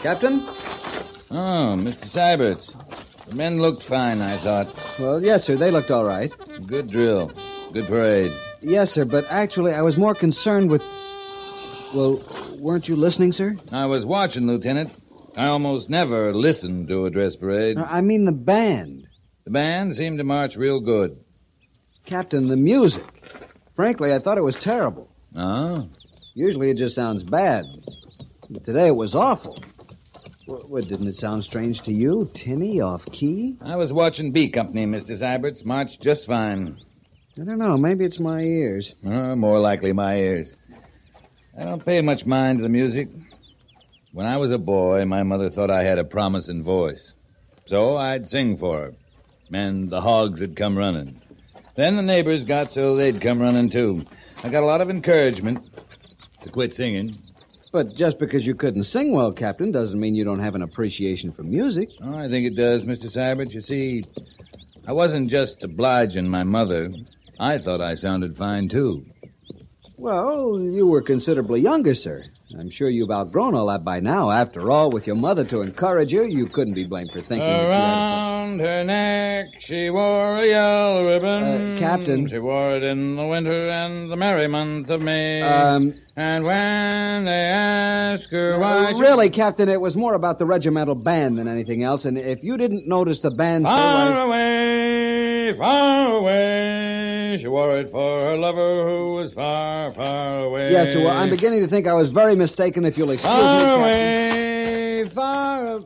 Captain? Oh, Mr. Syberts. The men looked fine, I thought. Well, yes, sir. They looked all right. Good drill. Good parade. Yes, sir, but actually I was more concerned with... Well, weren't you listening, sir? I was watching, Lieutenant. I almost never listen to a dress parade. I mean the band. The band seemed to march real good. Captain, the music. Frankly, I thought it was terrible. Oh? Usually it just sounds bad. But today it was awful. What, didn't it sound strange to you? Tinny, off-key? I was watching B Company, Mr. Syberts. Marched just fine. I don't know. Maybe it's my ears. More likely my ears. I don't pay much mind to the music. When I was a boy, my mother thought I had a promising voice. So I'd sing for her. And the hogs would come running. Then the neighbors got so they'd come running, too. I got a lot of encouragement to quit singing. But just because you couldn't sing well, Captain, doesn't mean you don't have an appreciation for music. Oh, I think it does, Mr. Syberts. You see, I wasn't just obliging my mother. I thought I sounded fine, too. Well, you were considerably younger, sir. I'm sure you've outgrown all that by now. After all, with your mother to encourage you couldn't be blamed for thinking that you had Around her neck she wore a yellow ribbon. Captain. She wore it in the winter and the merry month of May. And when they asked her why Really, Captain, it was more about the regimental band than anything else, and if you didn't notice the band... Far away, she wore it for her lover who was far, far away. Yes, sir, well, I'm beginning to think I was very mistaken, if you'll excuse me, Captain. Far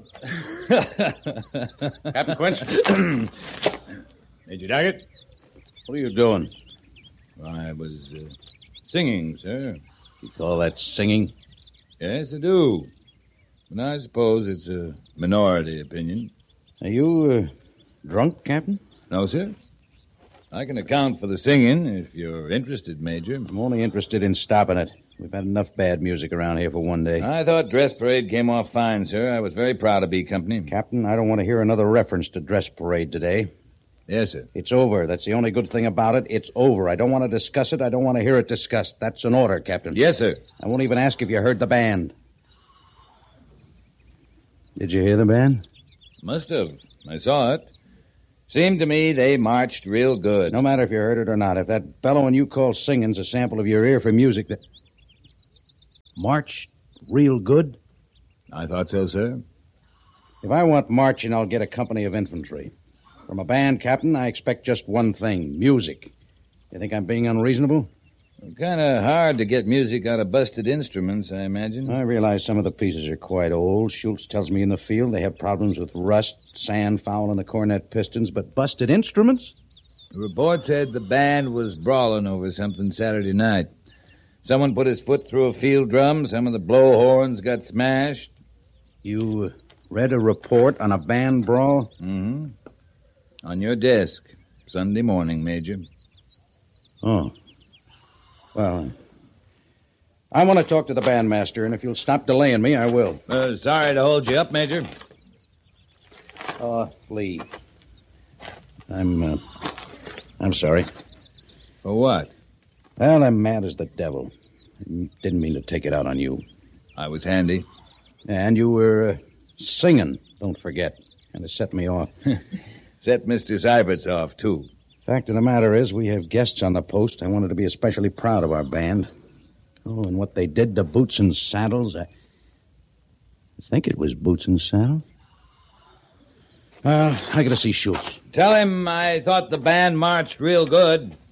Captain Quinch. Major Daggett. What are you doing? I was singing, sir. You call that singing? Yes, I do. But I suppose it's a minority opinion. Are you drunk, Captain? No, sir. I can account for the singing if you're interested, Major. I'm only interested in stopping it. We've had enough bad music around here for one day. I thought Dress Parade came off fine, sir. I was very proud of B Company. Captain, I don't want to hear another reference to Dress Parade today. Yes, sir. It's over. That's the only good thing about it. It's over. I don't want to discuss it. I don't want to hear it discussed. That's an order, Captain. Yes, sir. I won't even ask if you heard the band. Did you hear the band? Must have. I saw it. Seemed to me they marched real good. No matter if you heard it or not. If that bellowing you call singing's a sample of your ear for music that... Marched real good? I thought so, sir. If I want marching, I'll get a company of infantry. From a band, Captain, I expect just one thing, music. You think I'm being unreasonable? Kind of hard to get music out of busted instruments, I imagine. I realize some of the pieces are quite old. Schultz tells me in the field they have problems with rust, sand foul in the cornet pistons, but busted instruments? The report said the band was brawling over something Saturday night. Someone put his foot through a field drum. Some of the blowhorns got smashed. You read a report on a band brawl? Mm-hmm. On your desk, Sunday morning, Major. Oh. Well, I want to talk to the bandmaster, and if you'll stop delaying me, I will. Sorry to hold you up, Major. Lee. I'm sorry. For what? Well, I'm mad as the devil. Didn't mean to take it out on you. I was handy. And you were singing, don't forget. And it set me off. Set Mr. Syberts off, too. Fact of the matter is, we have guests on the post. I wanted to be especially proud of our band. Oh, and what they did to Boots and Saddles, I think it was Boots and Saddles. I gotta see Schultz. Tell him I thought the band marched real good.